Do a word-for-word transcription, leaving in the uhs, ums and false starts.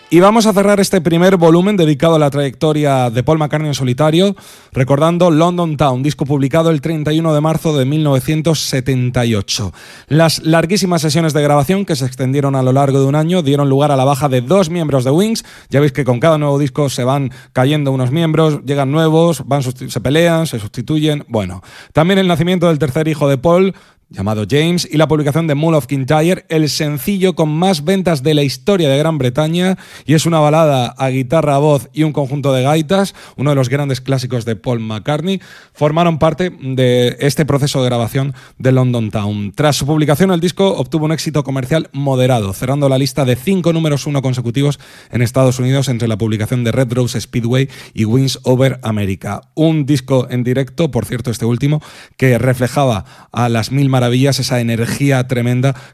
Y vamos a cerrar este primer volumen dedicado a la trayectoria de Paul McCartney en solitario, recordando London Town, disco publicado el treinta y uno de marzo de mil novecientos setenta y ocho. Las larguísimas sesiones de grabación, que se extendieron a lo largo de un año, dieron lugar a la baja de dos miembros de Wings. Ya veis que con cada nuevo disco se van cayendo unos miembros, llegan nuevos, van se pelean, se sustituyen. Bueno, también el nacimiento del tercer hijo de Paul, llamado James, y la publicación de Mull of Kintyre, el sencillo con más ventas de la historia de Gran Bretaña, y es una balada a guitarra, voz y un conjunto de gaitas, uno de los grandes clásicos de Paul McCartney. Formaron parte de este proceso de grabación de London Town. Tras su publicación, el disco obtuvo un éxito comercial moderado, cerrando la lista de cinco números uno consecutivos en Estados Unidos entre la publicación de Red Rose Speedway y Wings Over America. Un disco en directo, por cierto, este último, que reflejaba a las mil maravillas esa energía tremenda